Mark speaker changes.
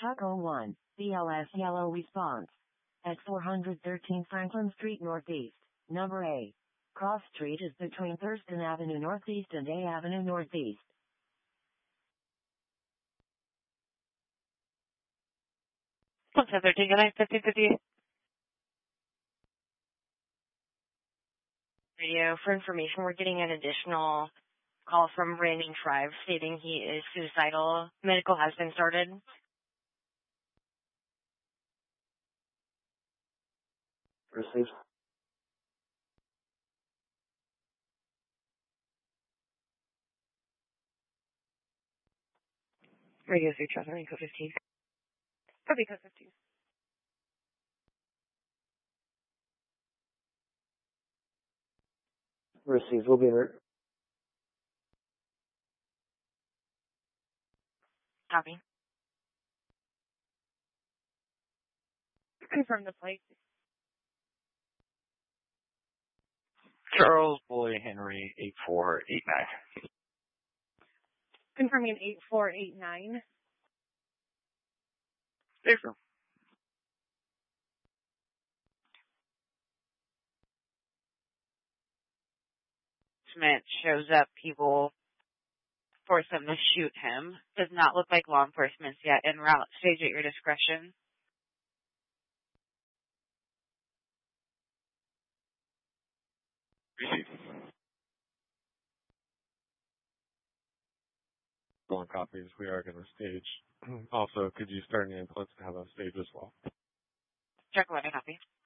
Speaker 1: Taco 1, BLS yellow response. At 413 Franklin Street Northeast, number A. Cross Street is between Thurston Avenue Northeast and A Avenue Northeast.
Speaker 2: What's up, 13, good night, 1558.
Speaker 3: Radio for information, we're getting an additional call from Brandon Shrive stating he is suicidal. Medical has been started.
Speaker 4: Received.
Speaker 3: Radio 3 Charles Army, code 15. Copy, code 15.
Speaker 4: Received. We'll be alert.
Speaker 3: Copy. Confirm the plate.
Speaker 5: Charles Boy Henry 8489.
Speaker 3: Confirming 8489.
Speaker 5: Safer.
Speaker 2: Smith shows up, people force them to shoot him. Does not look like law enforcement's yet en route. Stage at your discretion.
Speaker 6: Long copies. We are going to stage. Also, could you start an ambulance to have a stage as well?
Speaker 2: Check what I copy.